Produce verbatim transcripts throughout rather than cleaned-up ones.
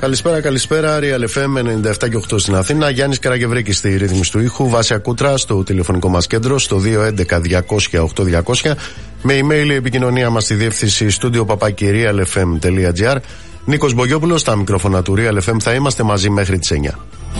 Καλησπέρα, καλησπέρα. Real εφ εμ ενενήντα επτά και οκτώ στην Αθήνα. Γιάννης Καραγευρέκης στη ρύθμιση του ήχου. Βάσια Κούτρα στο τηλεφωνικό μας κέντρο στο δύο έντεκα διακόσια οκτώ διακόσια. Με email η επικοινωνία μας στη διεύθυνση studio παπάκι real f m τελεία g r. Νίκος Μπογιόπουλος στα μικρόφωνα του Real εφ εμ. Θα είμαστε μαζί μέχρι τις εννιά.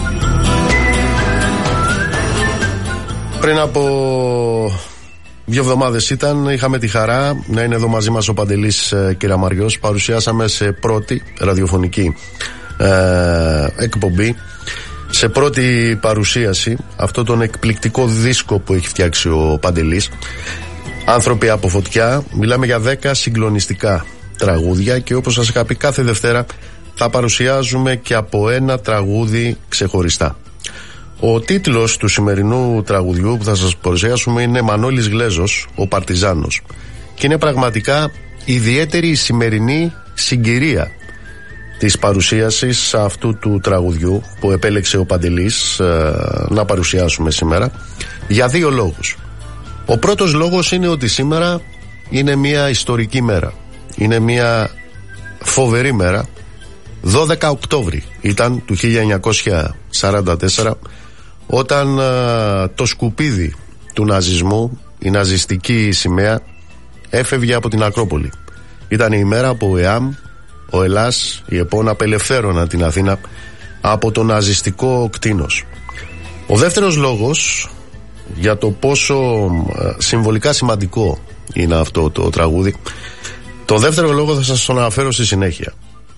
Πριν από δύο εβδομάδες ήταν, είχαμε τη χαρά να είναι εδώ μαζί μας ο Παντελής ε, Κυραμαριός. Παρουσιάσαμε σε πρώτη ραδιοφωνική ε, εκπομπή, σε πρώτη παρουσίαση, αυτό τον εκπληκτικό δίσκο που έχει φτιάξει ο Παντελής, Άνθρωποι από Φωτιά. Μιλάμε για δέκα συγκλονιστικά τραγούδια και όπως σας είχα πει, κάθε Δευτέρα θα παρουσιάζουμε και από ένα τραγούδι ξεχωριστά. Ο τίτλος του σημερινού τραγουδιού που θα σας παρουσιάσουμε είναι Μανώλης Γλέζος, ο Παρτιζάνος. Και είναι πραγματικά ιδιαίτερη η σημερινή συγκυρία της παρουσίασης αυτού του τραγουδιού που επέλεξε ο Παντελής ε, να παρουσιάσουμε σήμερα, για δύο λόγους. Ο πρώτος λόγος είναι ότι σήμερα είναι μια ιστορική μέρα. Είναι μια φοβερή μέρα. δώδεκα Οκτώβρη ήταν του χίλια εννιακόσια σαράντα τέσσερα, όταν α, το σκουπίδι του ναζισμού, η ναζιστική σημαία, έφευγε από την Ακρόπολη. Ήταν η ημέρα που ο ΕΑΜ, ο Ελλάς, η ΕΠΟΝ απελευθέρωναν την Αθήνα από το ναζιστικό κτήνος. Ο δεύτερος λόγος για το πόσο α, συμβολικά σημαντικό είναι αυτό το τραγούδι, το δεύτερο λόγο θα σας τον αναφέρω στη συνέχεια.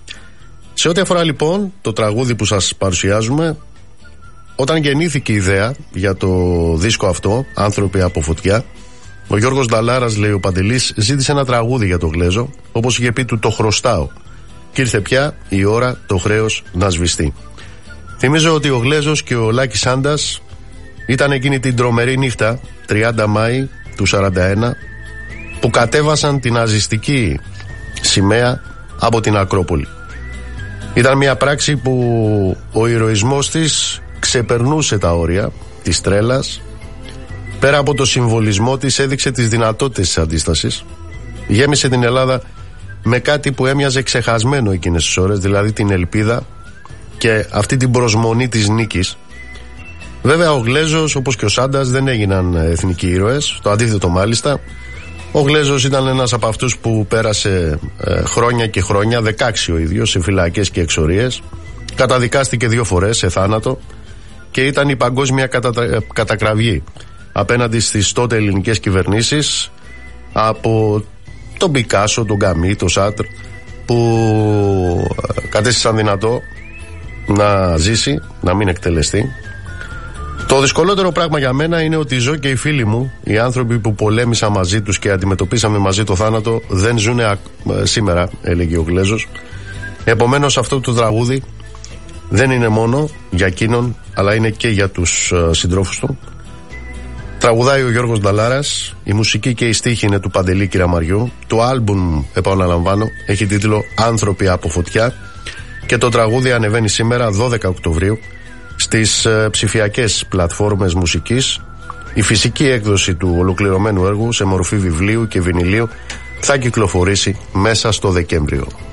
Σε ό,τι αφορά λοιπόν το τραγούδι που σας παρουσιάζουμε, όταν γεννήθηκε η ιδέα για το δίσκο αυτό, Άνθρωποι από Φωτιά, ο Γιώργος Νταλάρας, λέει ο Παντελής, ζήτησε ένα τραγούδι για το Γλέζο, όπως είχε πει του το χρωστάω. Και ήρθε πια η ώρα το χρέος να σβηστεί. Θυμίζω ότι ο Γλέζος και ο Λάκης Άντας ήταν εκείνη την τρομερή νύχτα, τριάντα Μάη του σαράντα ένα, που κατέβασαν την ναζιστική σημαία από την Ακρόπολη. Ήταν μια πράξη που ο ηρωισμός της ξεπερνούσε τα όρια της τρέλας. Πέρα από το συμβολισμό της, έδειξε τις δυνατότητες της αντίστασης. Γέμισε την Ελλάδα με κάτι που έμοιαζε ξεχασμένο εκείνες τις ώρες, δηλαδή την ελπίδα και αυτή την προσμονή της νίκης. Βέβαια ο Γλέζος, όπως και ο Σάντας, δεν έγιναν εθνικοί ήρωες, το αντίθετο μάλιστα. Ο Γλέζος ήταν ένας από αυτούς που πέρασε ε, χρόνια και χρόνια, δεκαέξι ο ίδιος, σε φυλακές και εξορίες. Καταδικάστηκε δύο φορές σε θάνατο και ήταν η παγκόσμια κατα... κατακραυγή απέναντι στις τότε ελληνικές κυβερνήσεις από τον Πικάσο, τον Καμί, τον Σάτρ, που κατέστησαν δυνατό να ζήσει, να μην εκτελεστεί. Το δυσκολότερο πράγμα για μένα είναι ότι ζω και οι φίλοι μου, οι άνθρωποι που πολέμησα μαζί τους και αντιμετωπίσαμε μαζί το θάνατο, δεν ζουν σήμερα, έλεγε ο Γλέζος. Επομένως αυτό το τραγούδι δεν είναι μόνο για εκείνον, αλλά είναι και για τους uh, συντρόφους του. Τραγουδάει ο Γιώργος Νταλάρας, η μουσική και η στίχη είναι του Παντελή Κυραμαριού. Το άλμπουμ, επαναλαμβάνω, έχει τίτλο Άνθρωποι από Φωτιά και το τραγούδι ανεβαίνει σήμερα δώδεκα Οκτωβρίου στις uh, ψηφιακές πλατφόρμες μουσικής. Η φυσική έκδοση του ολοκληρωμένου έργου σε μορφή βιβλίου και βινιλίου θα κυκλοφορήσει μέσα στο Δεκέμβριο.